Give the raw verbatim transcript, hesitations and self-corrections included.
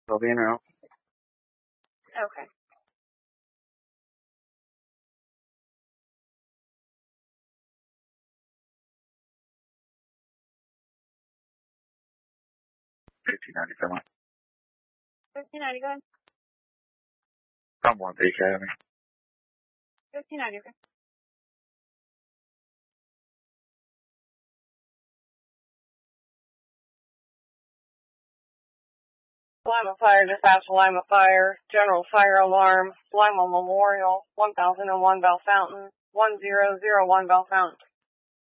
They'll be in route. Okay. fifteen ninety-seven. fifteen ninety, go ahead. From one the Academy. fifteen ninety, okay. Lima Fire, dispatch Lima Fire, general fire alarm, Lima Memorial, one thousand one Bell Fountain, one zero zero one Bell Fountain.